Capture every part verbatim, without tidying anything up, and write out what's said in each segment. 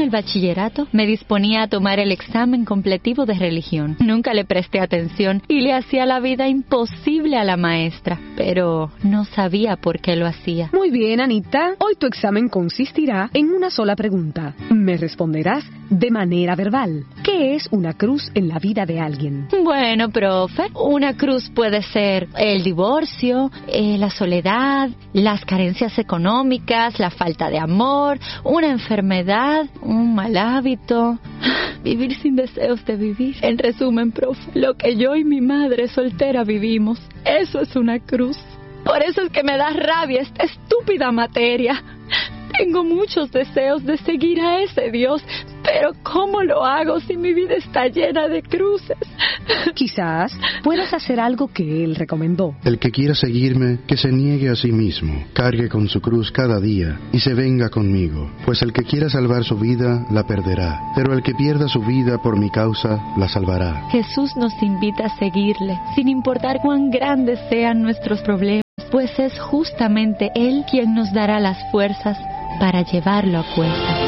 el bachillerato, me disponía a tomar el examen completivo de religión. Nunca le presté atención y le hacía la vida imposible a la maestra, pero no sabía por qué lo hacía. Muy bien, Anita. Hoy tu examen consistirá en una sola pregunta. Me responderás de manera verbal. ¿Qué es una cruz en la vida de alguien? Bueno, profe, una cruz puede ser el divorcio, eh, la soledad, las carencias económicas, la falta de amor, una enfermedad, un mal hábito, vivir sin deseos de vivir. En resumen, profe, lo que yo y mi madre soltera vivimos, eso es una cruz. Por eso es que me da rabia esta estúpida materia. Tengo muchos deseos de seguir a ese Dios, pero ¿cómo lo hago si mi vida está llena de cruces? Quizás puedas hacer algo que Él recomendó. El que quiera seguirme, que se niegue a sí mismo, cargue con su cruz cada día y se venga conmigo. Pues el que quiera salvar su vida, la perderá, pero el que pierda su vida por mi causa, la salvará. Jesús nos invita a seguirle, sin importar cuán grandes sean nuestros problemas, pues es justamente Él quien nos dará las fuerzas para llevarlo a cuestas.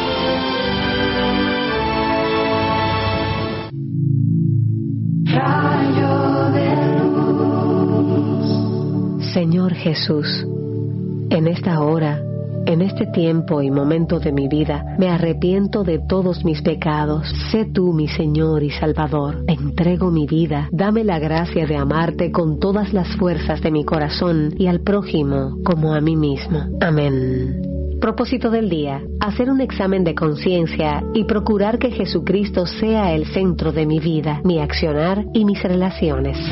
Señor Jesús, en esta hora, en este tiempo y momento de mi vida, me arrepiento de todos mis pecados. Sé tú mi Señor y Salvador. Entrego mi vida. Dame la gracia de amarte con todas las fuerzas de mi corazón y al prójimo como a mí mismo. Amén. Propósito del día: hacer un examen de conciencia y procurar que Jesucristo sea el centro de mi vida, mi accionar y mis relaciones.